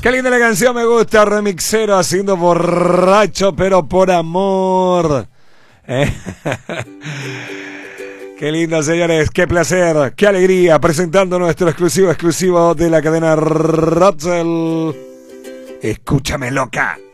Qué linda la canción, me gusta. Remixero haciendo borracho, pero por amor. Qué lindo, señores. Qué placer, qué alegría. Presentando nuestro exclusivo de la cadena Rotzel. Escúchame, loca.